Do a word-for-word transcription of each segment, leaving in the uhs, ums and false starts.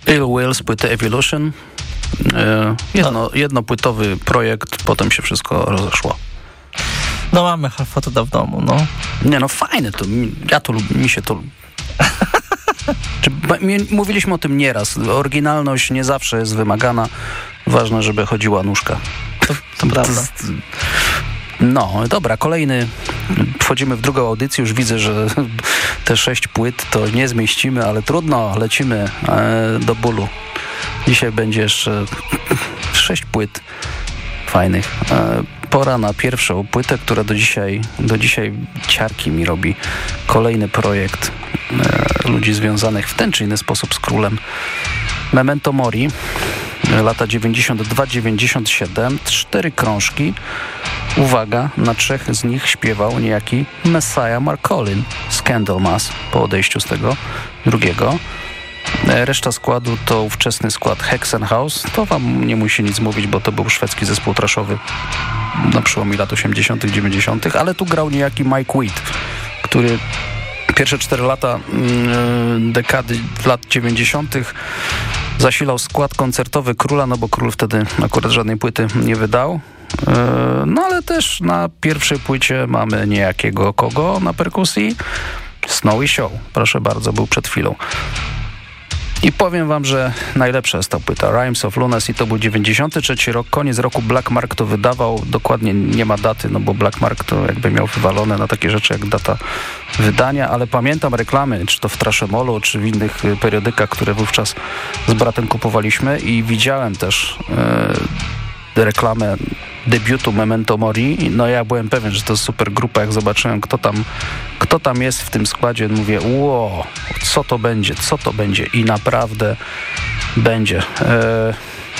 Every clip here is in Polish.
Ill Will z płyty Evolution. Jedno, jednopłytowy projekt, potem się wszystko rozeszło. No mamy Half-Fotoda w domu, no. Nie no, fajne to. Ja to lubię, mi się to... Czy, mówiliśmy o tym nieraz. Oryginalność nie zawsze jest wymagana. Ważne, żeby chodziła nóżka. To, to prawda. No, dobra, kolejny. Wchodzimy w drugą audycję. Już widzę, że te sześć płyt to nie zmieścimy, ale trudno, lecimy e, do bólu. Dzisiaj będzie jeszcze sześć płyt fajnych. E, pora na pierwszą płytę, która do dzisiaj, do dzisiaj ciarki mi robi. Kolejny projekt e, ludzi związanych w ten czy inny sposób z królem. Memento Mori, lata dziewięćdziesiąt dwa dziewięćdziesiąt siedem, cztery krążki. Uwaga, na trzech z nich śpiewał niejaki Messiah Marcolin z Candlemas po odejściu z tego drugiego. Reszta składu to ówczesny skład Hexenhaus. To wam nie musi nic mówić, bo to był szwedzki zespół trashowy na przełomie lat osiemdziesiątych dziewięćdziesiątych, ale tu grał niejaki Mike Witt, który pierwsze cztery lata yy, dekady lat dziewięćdziesiątych zasilał skład koncertowy Króla, no bo Król wtedy akurat żadnej płyty nie wydał. Yy, no ale też na pierwszej płycie mamy niejakiego kogo na perkusji? Snowy Show. Proszę bardzo, był przed chwilą. I powiem wam, że najlepsza jest ta płyta Rhymes of Lunacy. To był dziewięćdziesiąty trzeci rok, koniec roku. Black Mark to wydawał, dokładnie nie ma daty, no bo Black Mark to jakby miał wywalone na takie rzeczy jak data wydania, ale pamiętam reklamy, czy to w Trashemolu, czy w innych periodykach, które wówczas z bratem kupowaliśmy i widziałem też e, reklamę debiutu Memento Mori. No ja byłem pewien, że to jest super grupa. Jak zobaczyłem, kto tam, kto tam jest w tym składzie, mówię, wow, co to będzie, co to będzie i naprawdę będzie. E,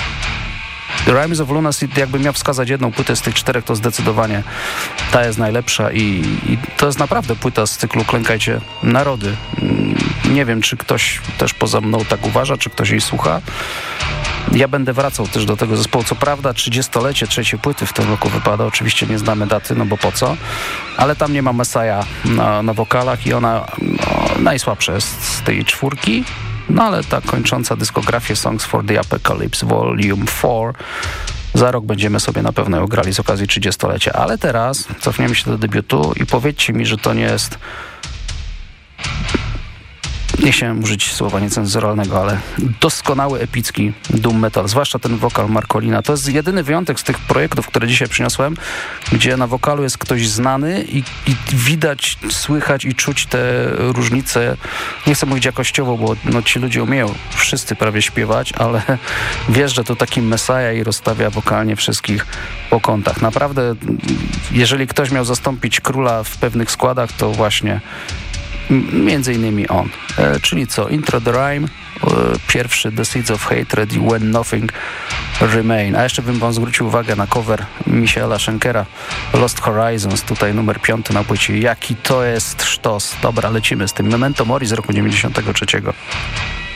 Rhymes of Lunacy, jakbym miał wskazać jedną płytę z tych czterech, to zdecydowanie ta jest najlepsza i, i to jest naprawdę płyta z cyklu Klękajcie Narody. Nie wiem, czy ktoś też poza mną tak uważa, czy ktoś jej słucha. Ja będę wracał też do tego zespołu. Co prawda trzydziestolecie trzeciej płyty w tym roku wypada. Oczywiście nie znamy daty, no bo po co. Ale tam nie ma Messiah na, na wokalach i ona no, najsłabsza jest z tej czwórki. No ale ta kończąca dyskografię Songs for the Apocalypse Volume cztery za rok będziemy sobie na pewno ją grali z okazji trzydziestolecia. Ale teraz cofniemy się do debiutu i powiedzcie mi, że to nie jest... Nie chciałem użyć słowa niecenzuralnego, ale doskonały, epicki doom metal, zwłaszcza ten wokal Marcolina. To jest jedyny wyjątek z tych projektów, które dzisiaj przyniosłem, gdzie na wokalu jest ktoś znany i, i widać, słychać i czuć te różnice. Nie chcę mówić jakościowo, bo no, ci ludzie umieją wszyscy prawie śpiewać, ale wiesz, że to taki Messiah i rozstawia wokalnie wszystkich po kątach. Naprawdę, jeżeli ktoś miał zastąpić Króla w pewnych składach, to właśnie między innymi on. E, czyli co? Intro the Rhyme, e, pierwszy The Seeds of Hatred i When Nothing Remain. A jeszcze bym wam zwrócił uwagę na cover Michaela Schenkera Lost Horizons, tutaj numer piąty na płycie. Jaki to jest sztos. Dobra, lecimy z tym. Memento Mori z roku dziewięćdziesiątego trzeciego.